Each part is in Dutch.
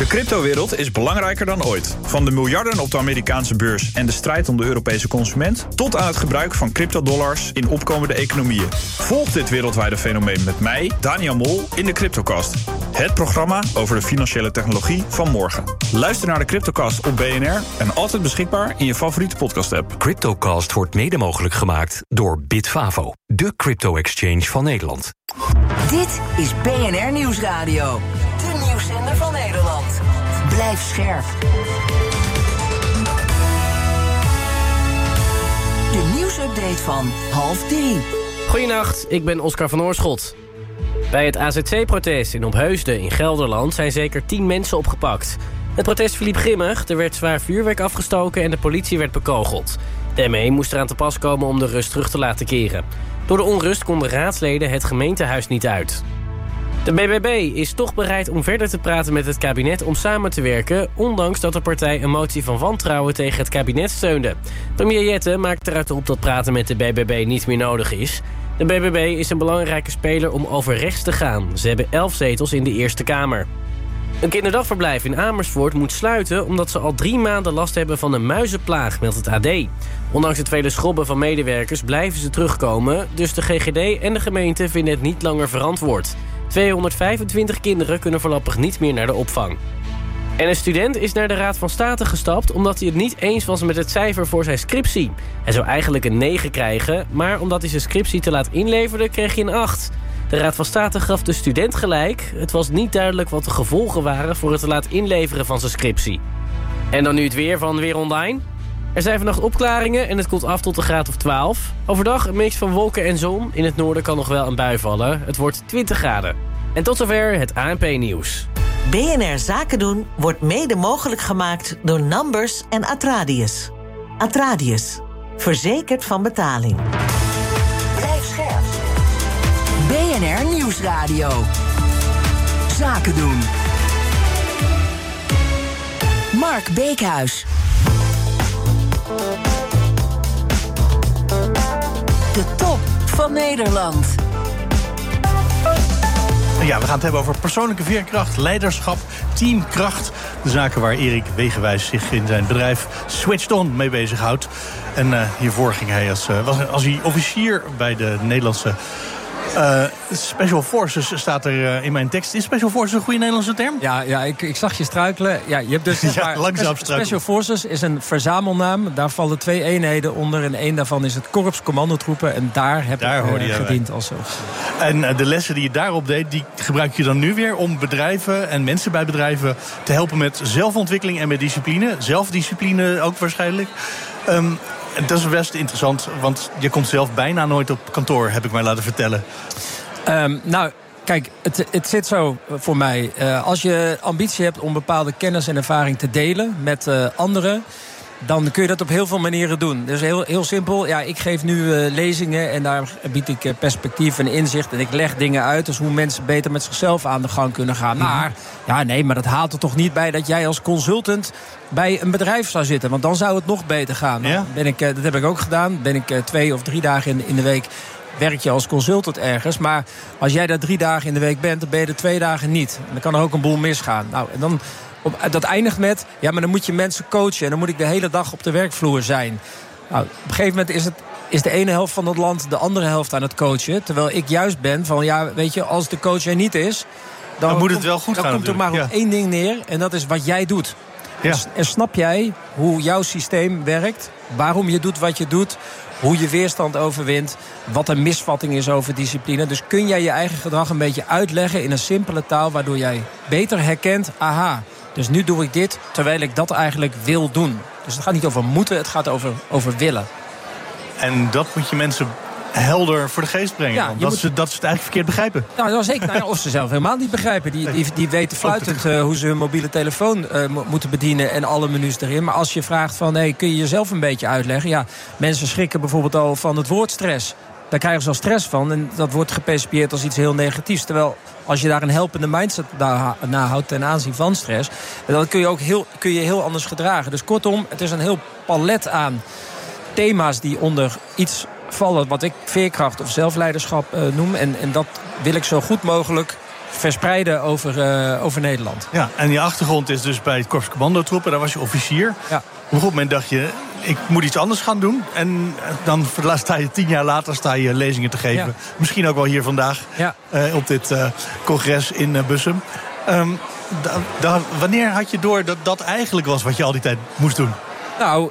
De cryptowereld is belangrijker dan ooit. Van de miljarden op de Amerikaanse beurs en de strijd om de Europese consument, tot aan het gebruik van cryptodollars in opkomende economieën. Volg dit wereldwijde fenomeen met mij, Daniel Mol, in de Cryptocast. Het programma over de financiële technologie van morgen. Luister naar de Cryptocast op BNR en altijd beschikbaar in je favoriete podcast-app. Cryptocast wordt mede mogelijk gemaakt door Bitfavo, de crypto-exchange van Nederland. Dit is BNR Nieuwsradio, de nieuwszender van Nederland. Blijf scherp. De nieuwsupdate van 14:30. Goedenacht, ik ben Oscar van Oorschot. Bij het AZC-protest in Opheusden in Gelderland zijn zeker 10 mensen opgepakt. Het protest verliep grimmig, er werd zwaar vuurwerk afgestoken en de politie werd bekogeld. De ME moest eraan te pas komen om de rust terug te laten keren. Door de onrust konden raadsleden het gemeentehuis niet uit. De BBB is toch bereid om verder te praten met het kabinet om samen te werken, ondanks dat de partij een motie van wantrouwen tegen het kabinet steunde. Premier Jette maakt eruit op dat praten met de BBB niet meer nodig is. De BBB is een belangrijke speler om overrechts te gaan. Ze hebben 11 zetels in de Eerste Kamer. Een kinderdagverblijf in Amersfoort moet sluiten omdat ze al 3 maanden last hebben van een muizenplaag, meldt het AD. Ondanks het vele schrobben van medewerkers blijven ze terugkomen, dus de GGD en de gemeente vinden het niet langer verantwoord. 225 kinderen kunnen voorlopig niet meer naar de opvang. En een student is naar de Raad van State gestapt omdat hij het niet eens was met het cijfer voor zijn scriptie. Hij zou eigenlijk een 9 krijgen, maar omdat hij zijn scriptie te laat inleverde kreeg hij een 8. De Raad van State gaf de student gelijk. Het was niet duidelijk wat de gevolgen waren voor het te laat inleveren van zijn scriptie. En dan nu het weer van Weer Online. Er zijn vannacht opklaringen en het koelt af tot een graad of 12. Overdag een mix van wolken en zon. In het noorden kan nog wel een bui vallen. Het wordt 20 graden. En tot zover het ANP-nieuws. BNR Zaken doen wordt mede mogelijk gemaakt door Numbers en Atradius. Atradius. Verzekerd van betaling. Blijf scherp. BNR Nieuwsradio. Zaken doen. Mark Beekhuis. De top van Nederland. Ja, we gaan het hebben over persoonlijke veerkracht, leiderschap, teamkracht. De zaken waar Erik Wegenwijs zich in zijn bedrijf Switched On mee bezighoudt. En hiervoor ging hij was hij officier bij de Nederlandse Special Forces, staat er in mijn tekst. Is Special Forces een goede Nederlandse term? Ja, ik zag je struikelen. Ja, je hebt dus langzaam Special Forces is een verzamelnaam. Daar vallen 2 eenheden onder. En 1 daarvan is het Korps Commandotroepen. En daar heb ik gediend als officier. En de lessen die je daarop deed, die gebruik je dan nu weer om bedrijven en mensen bij bedrijven te helpen met zelfontwikkeling en met discipline. Zelfdiscipline ook waarschijnlijk. Dat is best interessant, want je komt zelf bijna nooit op kantoor, heb ik mij laten vertellen. Nou, kijk, het zit zo voor mij. Als je ambitie hebt om bepaalde kennis en ervaring te delen met anderen, dan kun je dat op heel veel manieren doen. Dus heel simpel. Ja, ik geef nu lezingen en daar bied ik perspectief en inzicht. En ik leg dingen uit, dus hoe mensen beter met zichzelf aan de gang kunnen gaan. Maar dat haalt er toch niet bij dat jij als consultant bij een bedrijf zou zitten. Want dan zou het nog beter gaan. Ja? Dat heb ik ook gedaan. Ben ik 2 of 3 dagen in de week werk je als consultant ergens. Maar als jij daar 3 dagen in de week bent, dan ben je er 2 dagen niet. En dan kan er ook een boel misgaan. Nou, en dan dat eindigt met, ja, maar dan moet je mensen coachen en dan moet ik de hele dag op de werkvloer zijn. Nou, op een gegeven moment is de ene helft van het land de andere helft aan het coachen. Terwijl ik juist ben van, ja, weet je, als de coach er niet is, dan moet het wel goed gaan. Dan komt er maar op 1 ding neer en dat is wat jij doet. Ja. En snap jij hoe jouw systeem werkt, waarom je doet wat je doet, hoe je weerstand overwint, wat een misvatting is over discipline. Dus kun jij je eigen gedrag een beetje uitleggen in een simpele taal, waardoor jij beter herkent, aha, dus nu doe ik dit, terwijl ik dat eigenlijk wil doen. Dus het gaat niet over moeten, het gaat over willen. En dat moet je mensen helder voor de geest brengen. Ja, dat ze het eigenlijk verkeerd begrijpen. Nou, zeker. Of ze zelf helemaal niet begrijpen. Die weten fluitend hoe ze hun mobiele telefoon moeten bedienen en alle menus erin. Maar als je vraagt van, kun je jezelf een beetje uitleggen? Ja, mensen schrikken bijvoorbeeld al van het woord stress. Daar krijgen ze al stress van en dat wordt gepercipieerd als iets heel negatiefs. Terwijl als je daar een helpende mindset naar houdt ten aanzien van stress, dan kun je heel anders gedragen. Dus kortom, het is een heel palet aan thema's die onder iets vallen wat ik veerkracht of zelfleiderschap noem. En dat wil ik zo goed mogelijk verspreiden over Nederland. Ja, en je achtergrond is dus bij het Korps Commandotroepen. Daar was je officier. Ja. Op een goed moment dacht je, ik moet iets anders gaan doen. En dan sta je 10 jaar later lezingen te geven. Ja. Misschien ook wel hier vandaag op dit congres in Bussum. Wanneer had je door dat dat eigenlijk was wat je al die tijd moest doen? Nou,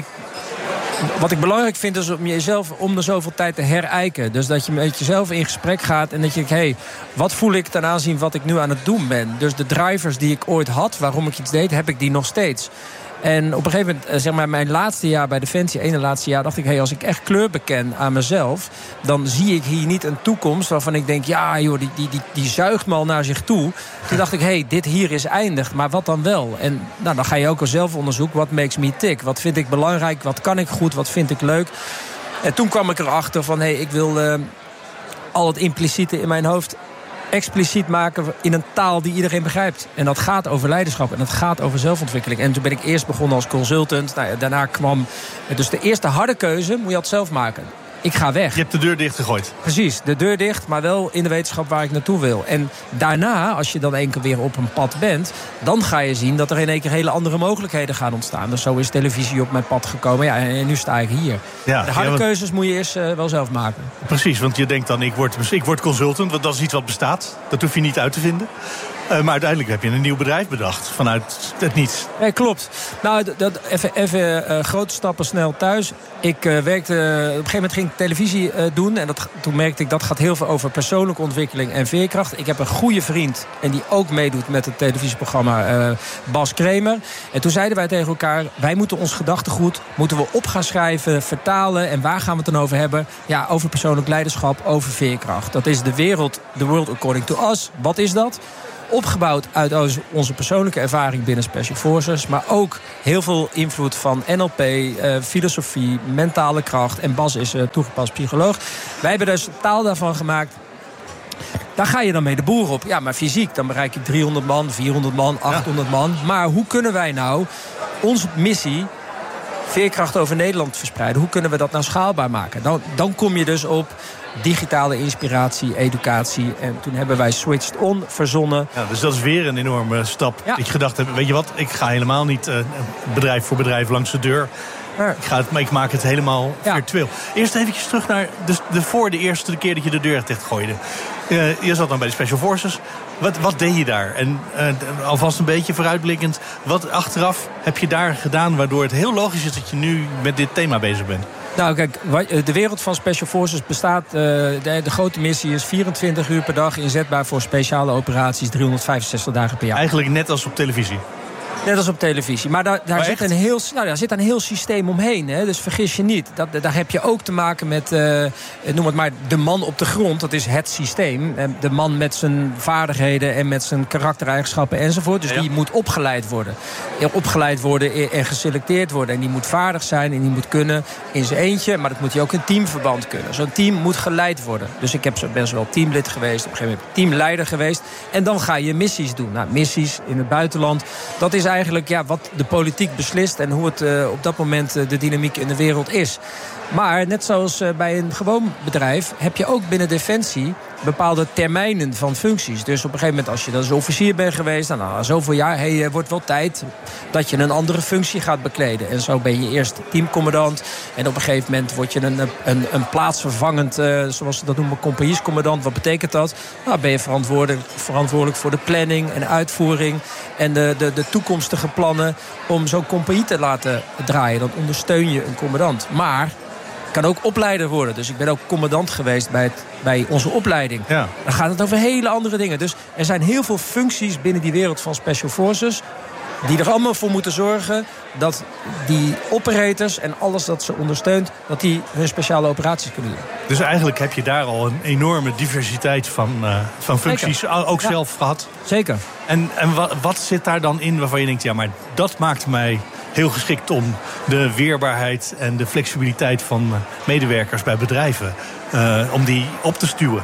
wat ik belangrijk vind is om jezelf om de zoveel tijd te herijken. Dus dat je met jezelf in gesprek gaat en dat je denkt, wat voel ik ten aanzien wat ik nu aan het doen ben? Dus de drivers die ik ooit had, waarom ik iets deed, heb ik die nog steeds. En op een gegeven moment, mijn laatste jaar bij Defensie, ene laatste jaar, dacht ik, als ik echt kleur beken aan mezelf, dan zie ik hier niet een toekomst waarvan ik denk, ja joh, die zuigt me al naar zich toe. Toen dacht ik, dit hier is eindig, maar wat dan wel? En dan ga je ook al zelf onderzoeken, wat makes me tick? Wat vind ik belangrijk? Wat kan ik goed? Wat vind ik leuk? En toen kwam ik erachter van, ik wil al het impliciete in mijn hoofd expliciet maken in een taal die iedereen begrijpt. En dat gaat over leiderschap en dat gaat over zelfontwikkeling. En toen ben ik eerst begonnen als consultant. Daarna kwam dus de eerste harde keuze, moet je dat zelf maken. Ik ga weg. Je hebt de deur dichtgegooid. Precies, de deur dicht, maar wel in de wetenschap waar ik naartoe wil. En daarna, als je dan één keer weer op een pad bent, dan ga je zien dat er in één keer hele andere mogelijkheden gaan ontstaan. Dus zo is televisie op mijn pad gekomen. Ja, en nu sta ik hier. Ja, de harde keuzes moet je eerst wel zelf maken. Precies, want je denkt dan, ik word consultant, want dat is iets wat bestaat. Dat hoef je niet uit te vinden. Maar uiteindelijk heb je een nieuw bedrijf bedacht vanuit het niets. Ja, klopt. Nou, even grote stappen snel thuis. Ik werkte, op een gegeven moment ging ik televisie doen. En toen merkte ik, dat gaat heel veel over persoonlijke ontwikkeling en veerkracht. Ik heb een goede vriend en die ook meedoet met het televisieprogramma, Bas Kramer. En toen zeiden wij tegen elkaar, wij moeten ons gedachtegoed moeten we op gaan schrijven, vertalen. En waar gaan we het dan over hebben? Ja, over persoonlijk leiderschap, over veerkracht. Dat is the world according to us. Wat is dat? Opgebouwd uit onze persoonlijke ervaring binnen Special Forces, maar ook heel veel invloed van NLP, filosofie, mentale kracht. En Bas is toegepast psycholoog. Wij hebben dus taal daarvan gemaakt. Daar ga je dan mee de boer op. Ja, maar fysiek, dan bereik je 300 man, 400 man, 800 man. Maar hoe kunnen wij nou onze missie, veerkracht over Nederland, verspreiden? Hoe kunnen we dat nou schaalbaar maken? Dan kom je dus op digitale inspiratie, educatie. En toen hebben wij Switched On verzonnen. Ja, dus dat is weer een enorme stap. Ja. Ik gedacht heb, weet je wat, ik ga helemaal niet bedrijf voor bedrijf langs de deur. Ik maak het helemaal virtueel. Eerst eventjes terug naar voor de eerste keer dat je de deur dichtgooide. Je zat dan bij de Special Forces. Wat deed je daar? En alvast een beetje vooruitblikkend, wat achteraf heb je daar gedaan waardoor het heel logisch is dat je nu met dit thema bezig bent? Nou kijk, de wereld van Special Forces bestaat, de grote missie is 24 uur per dag inzetbaar voor speciale operaties, 365 dagen per jaar. Eigenlijk net als op televisie. Net als op televisie. Maar daar zit een heel systeem omheen. Hè? Dus vergis je niet. Daar heb je ook te maken met, noem het maar, de man op de grond. Dat is het systeem. De man met zijn vaardigheden en met zijn karaktereigenschappen enzovoort. Dus die moet opgeleid worden. Opgeleid worden en geselecteerd worden. En die moet vaardig zijn en die moet kunnen in zijn eentje. Maar dat moet hij ook in teamverband kunnen. Zo'n team moet geleid worden. Dus ik ben zowel teamlid geweest, op een gegeven moment teamleider geweest. En dan ga je missies doen. Nou, missies in het buitenland, dat is eigenlijk wat de politiek beslist en hoe het op dat moment de dynamiek in de wereld is. Maar net zoals bij een gewoon bedrijf heb je ook binnen Defensie bepaalde termijnen van functies. Dus op een gegeven moment, als je dan als officier bent geweest, na zoveel jaar, wordt wel tijd dat je een andere functie gaat bekleden. En zo ben je eerst teamcommandant. En op een gegeven moment word je een plaatsvervangend, zoals ze dat noemen, compagniescommandant. Wat betekent dat? Nou, ben je verantwoordelijk voor de planning en uitvoering en de toekomstige plannen om zo'n compagnie te laten draaien. Dan ondersteun je een commandant. Maar kan ook opleider worden. Dus ik ben ook commandant geweest bij onze opleiding. Ja. Dan gaat het over hele andere dingen. Dus er zijn heel veel functies binnen die wereld van Special Forces die er allemaal voor moeten zorgen dat die operators en alles dat ze ondersteunt, dat die hun speciale operaties kunnen doen. Dus eigenlijk heb je daar al een enorme diversiteit van functies ook zelf gehad. Zeker. En wat zit daar dan in waarvan je denkt, ja, maar dat maakt mij heel geschikt om de weerbaarheid en de flexibiliteit van medewerkers bij bedrijven, om die op te stuwen?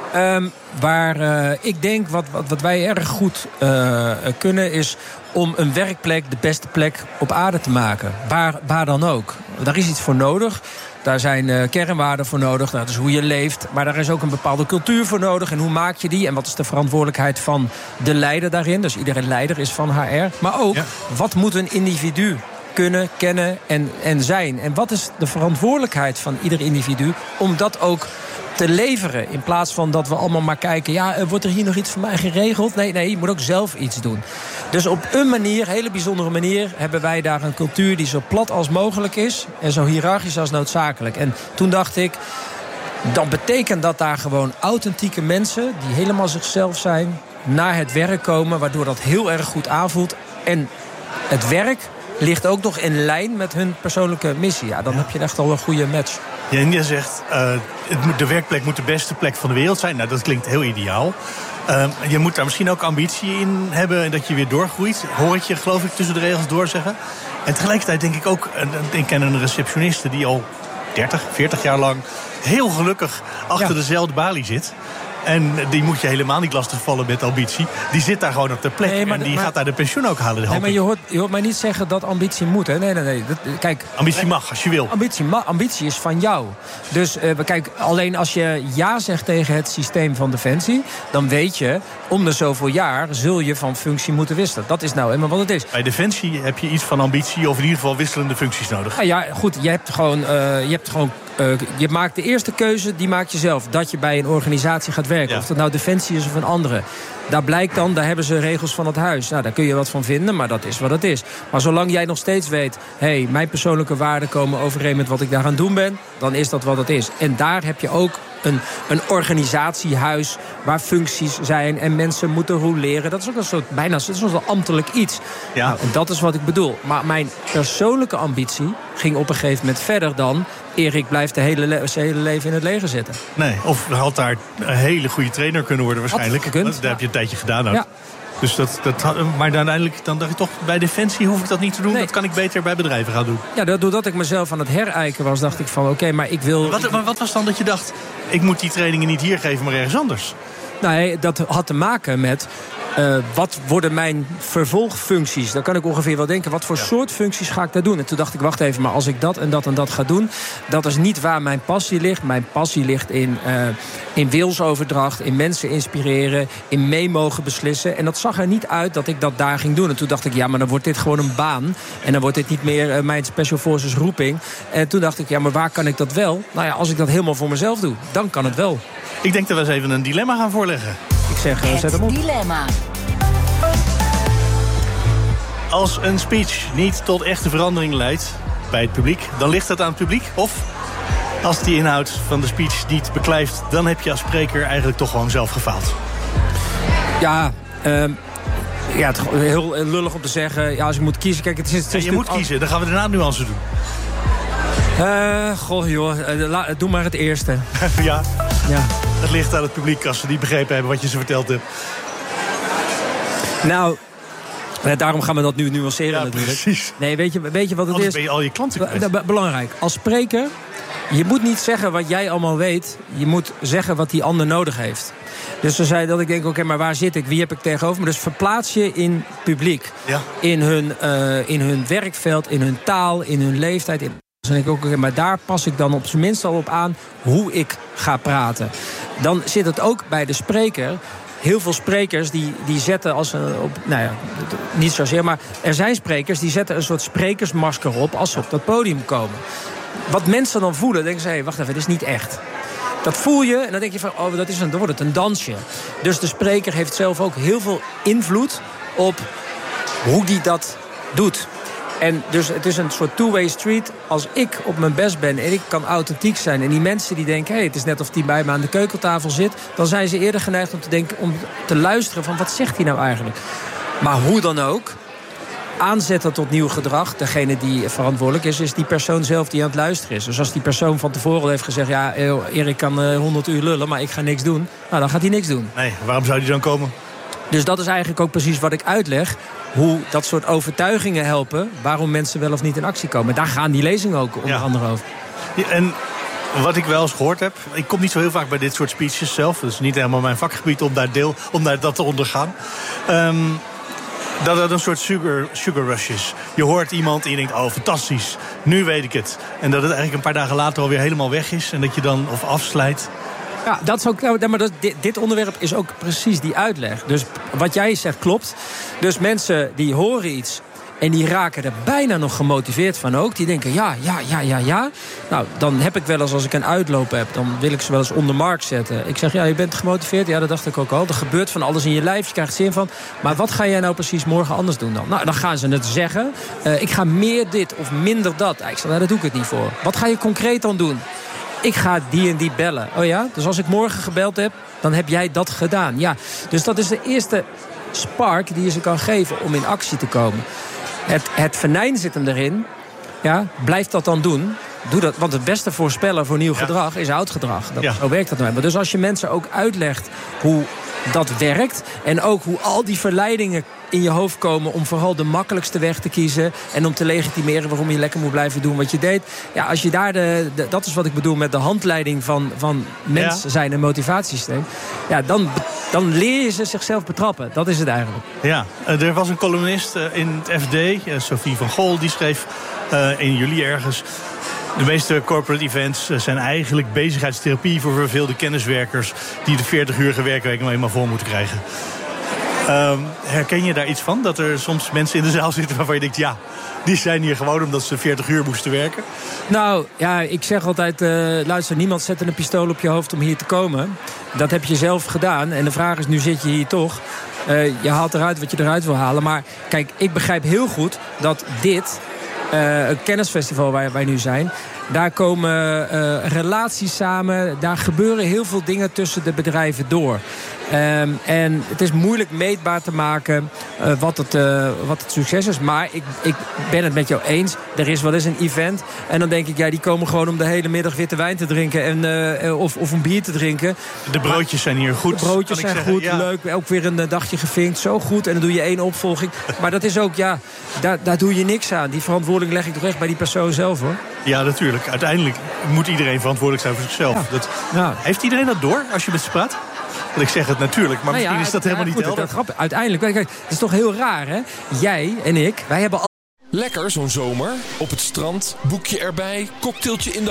Ik denk wat wij erg goed kunnen is om een werkplek de beste plek op aarde te maken. Waar dan ook. Daar is iets voor nodig. Daar zijn kernwaarden voor nodig. Dat is hoe je leeft. Maar daar is ook een bepaalde cultuur voor nodig. En hoe maak je die? En wat is de verantwoordelijkheid van de leider daarin? Dus iedere leider is van HR. Maar ook, wat moet een individu kunnen, kennen en zijn? En wat is de verantwoordelijkheid van ieder individu om dat ook te leveren? In plaats van dat we allemaal maar kijken, wordt er hier nog iets voor mij geregeld? Nee, je moet ook zelf iets doen. Dus op een manier, hele bijzondere manier, hebben wij daar een cultuur die zo plat als mogelijk is en zo hiërarchisch als noodzakelijk. En toen dacht ik, dan betekent dat daar gewoon authentieke mensen die helemaal zichzelf zijn, naar het werk komen, waardoor dat heel erg goed aanvoelt. En het werk ligt ook nog in lijn met hun persoonlijke missie. Ja, dan heb je echt al een goede match. Je zegt, de werkplek moet de beste plek van de wereld zijn. Nou, dat klinkt heel ideaal. Je moet daar misschien ook ambitie in hebben en dat je weer doorgroeit. Hoor ik je, geloof ik, tussen de regels doorzeggen. En tegelijkertijd denk ik ook, ik ken een receptioniste die al 30, 40 jaar lang heel gelukkig achter dezelfde balie zit. En die moet je helemaal niet lastigvallen met ambitie. Die zit daar gewoon op de plek en die gaat daar de pensioen ook halen. Nee, maar je hoort mij niet zeggen dat ambitie moet. Hè? Nee. Kijk, ambitie mag, als je wil. Ambitie is van jou. Dus kijk, alleen als je ja zegt tegen het systeem van Defensie, dan weet je, om de zoveel jaar zul je van functie moeten wisselen. Dat is nou eenmaal wat het is. Bij Defensie heb je iets van ambitie of in ieder geval wisselende functies nodig. Ja, goed, je maakt de eerste keuze, die maak je zelf. Dat je bij een organisatie gaat werken. Ja. Of dat nou Defensie is of een andere. Daar blijkt dan, daar hebben ze regels van het huis. Nou, daar kun je wat van vinden, maar dat is wat het is. Maar zolang jij nog steeds weet, mijn persoonlijke waarden komen overeen met wat ik daar aan doen ben, dan is dat wat het is. En daar heb je ook een organisatiehuis waar functies zijn en mensen moeten roleren. Dat is ook een soort, bijna een soort ambtelijk iets. Ja. Nou, en dat is wat ik bedoel. Maar mijn persoonlijke ambitie ging op een gegeven moment verder dan Erik blijft zijn hele leven in het leger zitten. Nee, of had daar een hele goede trainer kunnen worden waarschijnlijk. Daar heb je een tijdje gedaan ook. Ja. Dus maar uiteindelijk dan dacht ik toch, bij Defensie hoef ik dat niet te doen. Nee. Dat kan ik beter bij bedrijven gaan doen. Ja, doordat ik mezelf aan het herijken was, dacht ik van oké, maar ik wil. Maar wat was dan dat je dacht, ik moet die trainingen niet hier geven, maar ergens anders? Nee, dat had te maken met wat worden mijn vervolgfuncties? Dan kan ik ongeveer wel denken, wat voor soort functies ga ik daar doen? En toen dacht ik, wacht even, maar als ik dat en dat en dat ga doen, dat is niet waar mijn passie ligt. Mijn passie ligt in wilsoverdracht, in mensen inspireren, in mee mogen beslissen. En dat zag er niet uit dat ik dat daar ging doen. En toen dacht ik, ja, maar dan wordt dit gewoon een baan. En dan wordt dit niet meer mijn Special Forces roeping. En toen dacht ik, ja, maar waar kan ik dat wel? Nou ja, als ik dat helemaal voor mezelf doe, dan kan het wel. Ik denk dat we eens even een dilemma gaan voorleggen. Ik zeg, zet hem op. Dilemma. Als een speech niet tot echte verandering leidt bij het publiek, dan ligt dat aan het publiek. Of als die inhoud van de speech niet beklijft, dan heb je als spreker eigenlijk toch gewoon zelf gefaald. Ja, het is heel lullig om te zeggen. Ja, als ik moet kiezen, kijk, het is je moet kiezen, dan gaan we daarna nuance doen. Doe maar het eerste. Ja. Het ligt aan het publiek als ze niet begrepen hebben wat je ze verteld hebt. Nou, daarom gaan we dat nu nuanceren natuurlijk. Precies. Nee, weet je wat het is? Ben je al je klanten kwijt. Belangrijk. Als spreker, je moet niet zeggen wat jij allemaal weet. Je moet zeggen wat die ander nodig heeft. Dus ze zei dat ik denk, oké, maar waar zit ik? Wie heb ik tegenover me? Dus verplaats je in publiek. Ja. In hun werkveld, in hun taal, in hun leeftijd. Dan denk ik ook, maar daar pas ik dan op zijn minst al op aan hoe ik ga praten. Dan zit het ook bij de spreker. Heel veel sprekers die zetten niet zozeer, maar er zijn sprekers die zetten een soort sprekersmasker op als ze op dat podium komen. Wat mensen dan voelen, denken ze, wacht even, dit is niet echt. Dat voel je en dan denk je van, dan wordt het een dansje. Dus de spreker heeft zelf ook heel veel invloed op hoe die dat doet. En dus het is een soort two-way street. Als ik op mijn best ben en ik kan authentiek zijn, en die mensen die denken, het is net of die bij me aan de keukentafel zit, dan zijn ze eerder geneigd om te denken, om te luisteren van wat zegt hij nou eigenlijk. Maar hoe dan ook, aanzetten tot nieuw gedrag, degene die verantwoordelijk is die persoon zelf die aan het luisteren is. Dus als die persoon van tevoren al heeft gezegd, ja, Erik kan 100 uur lullen, maar ik ga niks doen, nou, dan gaat hij niks doen. Nee, waarom zou die dan komen? Dus dat is eigenlijk ook precies wat ik uitleg. Hoe dat soort overtuigingen helpen, waarom mensen wel of niet in actie komen. Daar gaan die lezingen ook onder andere over. Ja, en Wat ik wel eens gehoord heb, ik kom niet zo heel vaak bij dit soort speeches zelf. Dat is niet helemaal mijn vakgebied om dat te ondergaan. Dat het een soort sugar rush is. Je hoort iemand en je denkt, oh fantastisch, nu weet ik het. En dat het eigenlijk een paar dagen later alweer helemaal weg is. En dat je dan afslijt. Ja, dat is ook, maar dit onderwerp is ook precies die uitleg. Dus wat jij zegt klopt. Dus mensen die horen iets en die raken er bijna nog gemotiveerd van ook. Die denken, ja. Nou, dan heb ik wel eens, als ik een uitloop heb, dan wil ik ze wel eens onder markt zetten. Ik zeg, ja, je bent gemotiveerd. Ja, dat dacht ik ook al. Er gebeurt van alles in je lijf. Je krijgt zin van. Maar wat ga jij nou precies morgen anders doen dan? Nou, dan gaan ze het zeggen. Ik ga meer dit of minder dat. Ik zeg, nou, daar doe ik het niet voor. Wat ga je concreet dan doen? Ik ga die en die bellen. Oh ja? Dus als ik morgen gebeld heb, dan heb jij dat gedaan. Ja, dus dat is de eerste spark die je ze kan geven om in actie te komen. Het venijn zit hem erin. Ja, blijf dat dan doen. Doe dat, want het beste voorspeller voor nieuw gedrag is oud gedrag. Zo werkt dat nou. Maar dus als je mensen ook uitlegt hoe dat werkt, en ook hoe al die verleidingen in je hoofd komen om vooral de makkelijkste weg te kiezen en om te legitimeren waarom je lekker moet blijven doen wat je deed. Ja, als je daar dat is wat ik bedoel met de handleiding van mens zijn en motivatiesysteem. Ja, dan leer je ze zichzelf betrappen. Dat is het eigenlijk. Ja, er was een columnist in het FD, Sophie van Gol, die schreef in juli ergens: de meeste corporate events zijn eigenlijk bezigheidstherapie voor verveelde kenniswerkers die de 40-urige werkweek nog eenmaal vol moeten krijgen. Herken je daar iets van? Dat er soms mensen in de zaal zitten waarvan je denkt, ja, die zijn hier gewoon omdat ze 40 uur moesten werken? Nou, ja, ik zeg altijd, luister, niemand zet een pistool op je hoofd om hier te komen. Dat heb je zelf gedaan. En de vraag is, nu zit je hier toch. Je haalt eruit wat je eruit wil halen. Maar kijk, ik begrijp heel goed dat dit, een kennisfestival waar wij nu zijn, daar komen relaties samen. Daar gebeuren heel veel dingen tussen de bedrijven door. En het is moeilijk meetbaar te maken wat het succes is. Maar ik ben het met jou eens. Er is wel eens een event. En dan denk ik, ja, die komen gewoon om de hele middag witte wijn te drinken. Of een bier te drinken. De broodjes zijn hier goed. De broodjes zijn goed, ja. Leuk. Ook weer een dagje gevinkt. Zo goed. En dan doe je 1 opvolging. Maar dat is ook, ja, daar doe je niks aan. Die verantwoording leg ik toch echt bij die persoon zelf, hoor. Ja, natuurlijk. Uiteindelijk moet iedereen verantwoordelijk zijn voor zichzelf. Ja. Heeft iedereen dat door als je met ze praat? Want ik zeg het natuurlijk, maar misschien is dat helemaal niet helder. Uiteindelijk, kijk, het is toch heel raar, hè? Jij en ik, wij hebben al... Lekker zo'n zomer. Op het strand, boekje erbij, cocktailtje in de